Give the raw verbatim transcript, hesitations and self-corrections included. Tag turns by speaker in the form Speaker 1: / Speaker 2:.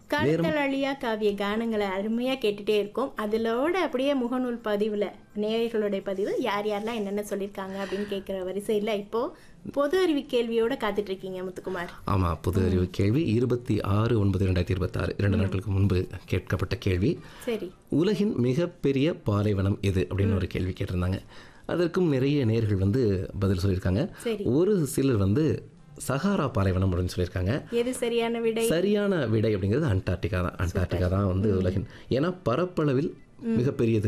Speaker 1: காலத்தால் அழியா காவிய கானங்களை அருமையா கேட்டுட்டே இருக்கோம். அதிலோட அப்படியே முகநூல் பதிவுல நேயர்களுடைய பதிவு யார் யாரெல்லாம் என்னென்ன சொல்லியிருக்காங்க அப்படின்னு கேட்குற வரிசையில் இப்போ பொது அறிவு கேள்வியோட காத்துட்டு இருக்கீங்க முத்துக்குமார்.
Speaker 2: ஆமா, பொது அறிவு கேள்வி இருபத்தி ஆறு ஒன்பது இரண்டாயிரத்தி இருபத்தி ஆறு இரண்டு நாட்களுக்கு முன்பு கேட்கப்பட்ட கேள்வி.
Speaker 1: சரி,
Speaker 2: உலகின் மிகப்பெரிய பாலைவனம் எது அப்படின்னு ஒரு கேள்வி கேட்டிருந்தாங்க. அதற்கும் நிறைய நேயர்கள் வந்து பதில் சொல்லியிருக்காங்க.
Speaker 1: சரி,
Speaker 2: ஒரு சிலர் வந்து சஹாரா பாலைவனம் அப்படின்னு சொல்லியிருக்காங்க.
Speaker 1: எது சரியான விடை?
Speaker 2: சரியான விடை அப்படிங்கிறது அண்டார்டிகா தான். அண்டார்டிகா தான் வந்து உலகின், ஏன்னா பரப்பளவில் மிகப்பெரியது